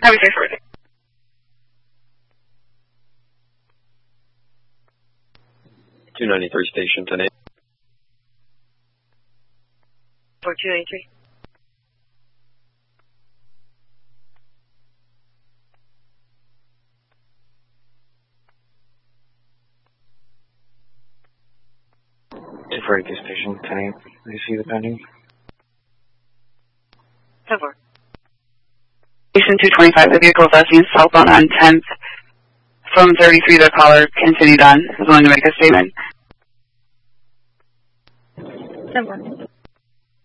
Have a safe birthday. .293 station 10-8. For 293. For station 10-8. Do you see the pending? 10-4. Station 225, the vehicle is asking southbound on 10th. From 33, the caller continued on, is willing to make a statement. 10-4.